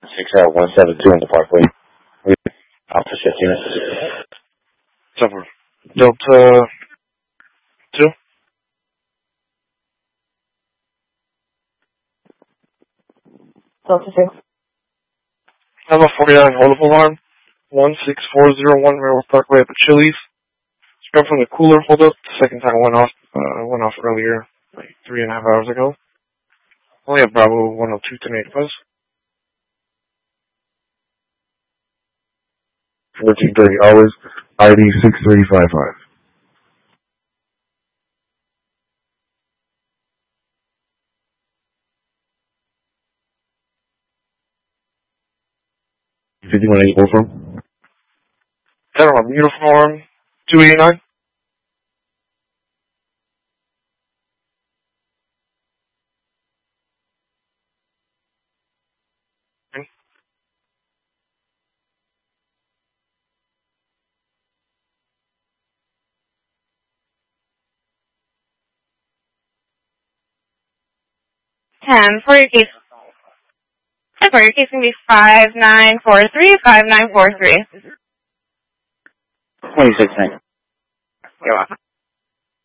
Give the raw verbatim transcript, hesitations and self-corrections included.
six out one seven two on the Parkway. Alpha shift unit. Seven. Delta two. Delta two. I have a forty-nine hold-up alarm. one six four zero one Railroad Parkway at the Chili's. It's come from the cooler hold-up. The second time went off, uh, went off earlier, like three and a half hours ago. Only have Bravo one oh two to make us. fourteen thirty hours, I D six three five five. fifty-one eighty-four from? General uniform, two eighty-nine. ten for your case. For your case, going to be five nine four three, five nine four three. twenty-six, thanks. You're welcome.